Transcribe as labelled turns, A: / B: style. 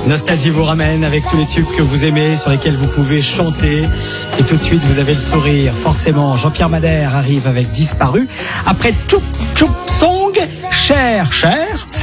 A: Nostalgie vous ramène avec tous les tubes que vous aimez, sur lesquels vous pouvez chanter. Et tout de suite, vous avez le sourire. Forcément, Jean-Pierre Madère arrive avec Disparu. Après Choup Choup Song, Cher, Cher.